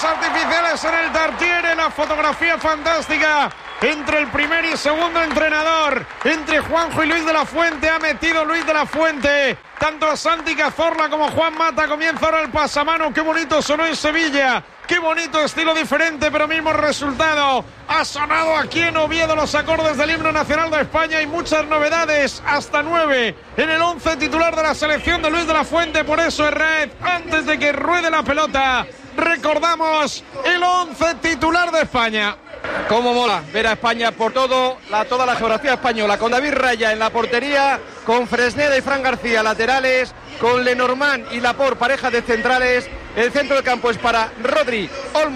artificiales en el Tartiere, la fotografía fantástica entre el primer y segundo entrenador, entre Juanjo y Luis de la Fuente. Ha metido Luis de la Fuente tanto a Santi Cazorla como Juan Mata. Comienza ahora el pasamano. Qué bonito sonó en Sevilla, qué bonito estilo diferente, pero mismo resultado. Ha sonado aquí en Oviedo los acordes del himno nacional de España y muchas novedades, hasta 9 en el 11 titular de la selección de Luis de la Fuente. Por eso Herrera, antes de que ruede la pelota, recordamos el 11 titular de España. Cómo mola ver a España por toda la geografía española, con David Raya en la portería, con Fresneda y Fran García laterales, con Lenormand y Laporte pareja de centrales. El centro del campo es para Rodri, Olmo